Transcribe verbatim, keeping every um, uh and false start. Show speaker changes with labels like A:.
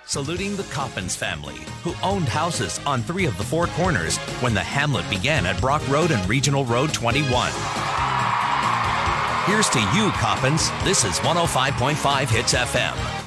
A: Saluting the Coppins family, who owned houses on three of the four corners when the hamlet began at Brock Road and Regional Road twenty-one. Here's to you, Coppins. This is one oh five point five Hits F M.